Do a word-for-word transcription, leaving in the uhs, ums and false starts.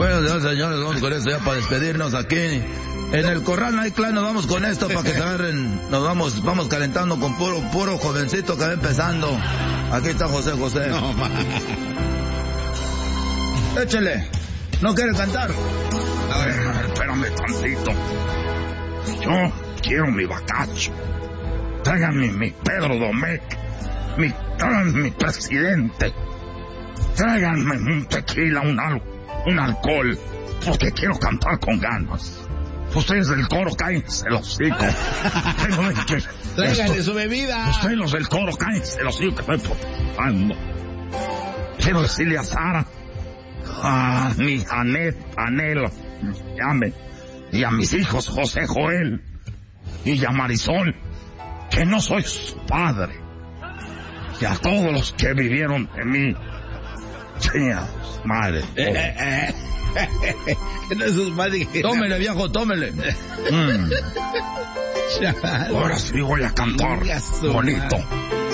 Bueno, ya, señores, vamos con esto ya para despedirnos aquí. En el Corral Night Club nos vamos con esto para que se agarren. Nos vamos vamos calentando con puro puro jovencito que va empezando. Aquí está José José. No, ma. Échele. ¿No quiere cantar? A ver, espérame tantito. Yo quiero mi bacacho. Tráiganme mi Pedro Domecq. Mi, tráiganme mi presidente. Tráiganme un tequila, un, al, un alcohol. Porque quiero cantar con ganas. Ustedes del coro, cállense los hocico. Tráiganle su bebida. Ustedes los del coro, cállense los hocico que estoy protestando. Quiero decirle a Sara, a mi Janet, Anel, llame, y a mis hijos José Joel y a Marisol, que no soy su padre. Y a todos los que vivieron de mí. Chingados, madre. Eh, eh, eh. No es su madre. Tómele, viejo, tómele. Mm. Ahora sí voy a cantar bonito.